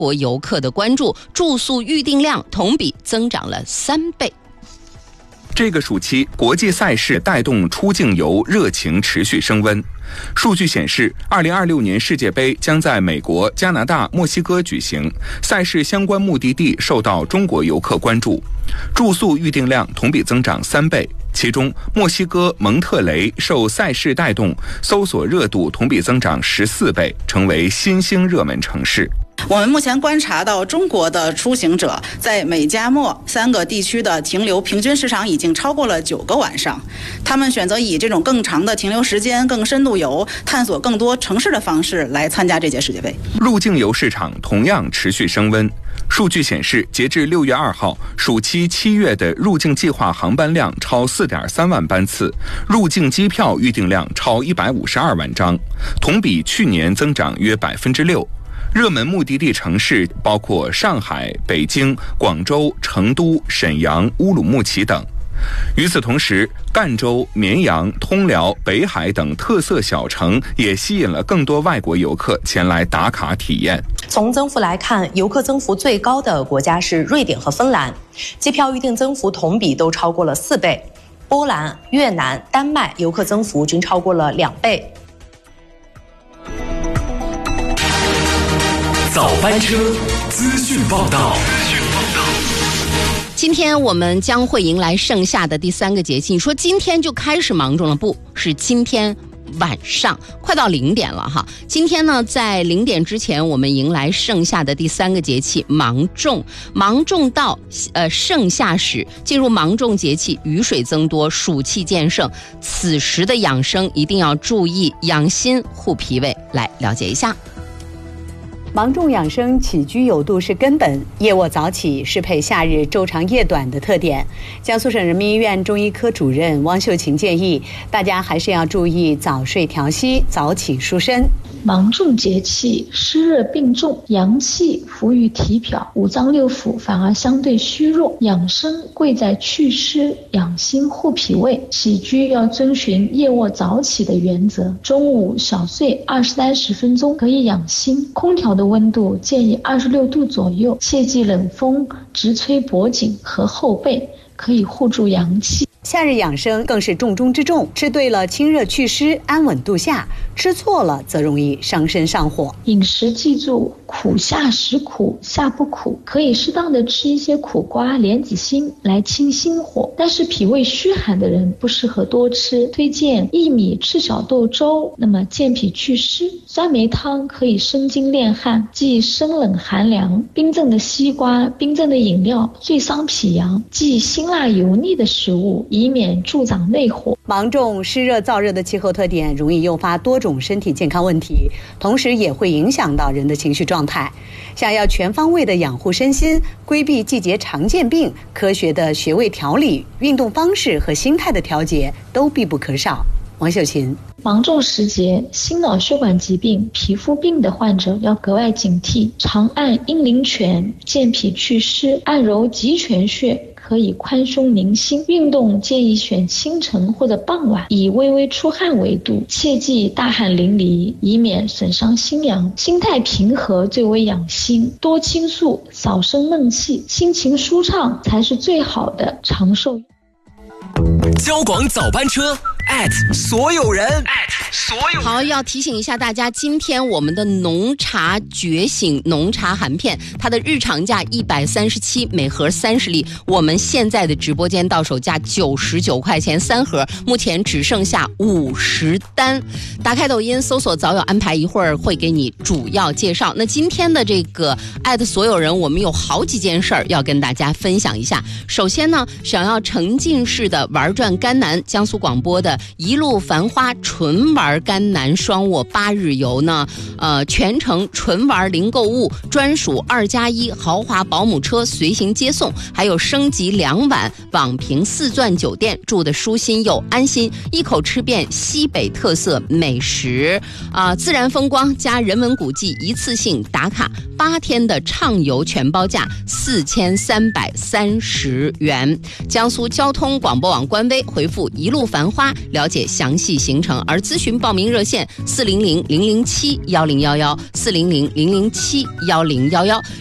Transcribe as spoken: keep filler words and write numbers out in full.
国游客的关注，住宿预订量同比增长了三倍。 这个暑期，国际赛事带动出境游热情持续升温。数据显示，二零二六年世界杯将在美国、加拿大、墨西哥举行，赛事相关目的地受到中国游客关注，住宿预订量同比增长三倍。其中，墨西哥蒙特雷受赛事带动，搜索热度同比增长十四倍，成为新兴热门城市。 我们目前观察到，中国的出行者在美加墨三个地区的停留平均时长已经超过了九个晚上。他们选择以这种更长的停留时间、更深度游、探索更多城市的方式来参加这届世界杯。 入境游市场同样持续升温。数据显示，截至六月二号，暑期七月的入境计划航班量超四点三万班次，入境机票预订量超一百五十二万张，同比去年增长约百分之六。热门目的地城市包括上海、北京、广州、成都、沈阳、乌鲁木齐等。与此同时，赣州、绵阳、通辽、北海等特色小城也吸引了更多外国游客前来打卡体验。 从增幅来看，游客增幅最高的国家是瑞典和芬兰，机票预订增幅同比都超过了四倍。波兰、越南、丹麦游客增幅均超过了两倍。 早班车资讯报道。 今天我们将会迎来盛夏的第三个节气，你说今天就开始芒种了？不是，今天晚上快到零点了哈。今天呢，在零点之前，我们迎来盛夏的第三个节气芒种。芒种到呃盛夏时，进入芒种节气，雨水增多，暑气渐盛。此时的养生一定要注意养心护脾胃。来了解一下。 芒种养生，起居有度是根本，夜卧早起适配夏日昼长夜短的特点。江苏省人民医院中医科主任汪秀琴建议，大家还是要注意早睡调息，早起舒身。 芒种节气湿热并重，阳气浮于体表，五脏六腑反而相对虚弱。养生贵在祛湿养心护脾胃，起居要遵循夜卧早起的原则，中午小睡二十三十分钟可以养心。空调的温度建议二十六度左右，切忌冷风直吹脖颈和后背，可以护住阳气。 夏日养生更是重中之重，吃对了清热祛湿，安稳度夏；吃错了则容易伤身上火。 饮食记住，苦夏食苦，夏不苦，可以适当的吃一些苦瓜、莲子心来清心火，但是脾胃虚寒的人不适合多吃，推荐薏米赤小豆粥，那么健脾祛湿。酸梅汤可以生津炼汗，忌生冷寒凉。冰镇的西瓜、冰镇的饮料最伤脾阳，忌辛辣油腻的食物，以免助长内火。 芒种湿热燥热的气候特点容易诱发多种身体健康问题，同时也会影响到人的情绪状态。想要全方位的养护身心，规避季节常见病，科学的穴位调理、运动方式和心态的调节都必不可少。王秀琴。 芒种时节，心脑血管疾病、皮肤病的患者要格外警惕，常按阴陵泉健脾祛湿，按揉极泉穴可以宽胸宁心。运动建议选清晨或者傍晚，以微微出汗为度，切忌大汗淋漓，以免损伤心阳。心态平和最为养心，多倾诉，少生闷气，心情舒畅才是最好的长寿。 交广早班车 at 所有人 at 所有人。 好，要提醒一下大家，今天我们的浓茶觉醒浓茶含片，它的日常价一百三十七，每盒三十粒，我们现在的直播间到手价九十九块钱三盒，目前只剩下五十单。打开抖音搜索早有安排，一会儿会给你主要介绍。那今天的这个艾特所有人，我们有好几件事儿要跟大家分享一下。首先呢，想要沉浸式的玩转甘南，江苏广播的一路繁花纯玩甘南双卧八日游呢，呃，全程纯玩零购物，专属二加一豪华保姆车随行接送，还有升级两晚网评四钻酒店，住的舒心又安心，一口吃遍西北特色美食啊、呃，自然风光加人文古迹一次性打卡，八天的畅游全包价四千三百三十元。江苏交通广播网官 Day 回复一路繁花了解详细行程，而咨询报名热线四零零零零七幺零幺幺四零零零零七幺零幺幺。